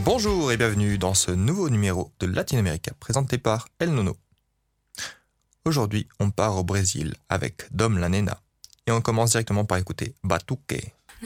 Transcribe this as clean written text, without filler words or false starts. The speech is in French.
Bonjour et bienvenue dans ce nouveau numéro de Latine-América présenté par El Nono. Aujourd'hui, on part au Brésil avec Dom La Nena et on commence directement par écouter Batuque.